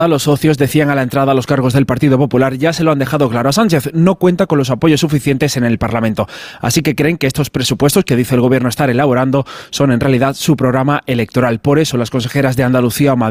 Los socios decían a la entrada a los cargos del Partido Popular ya se lo han dejado claro a Sánchez, no cuenta con los apoyos suficientes en el Parlamento. Así que creen que estos presupuestos que dice el Gobierno estar elaborando son en realidad su programa electoral. Por eso las consejeras de Andalucía o Madrid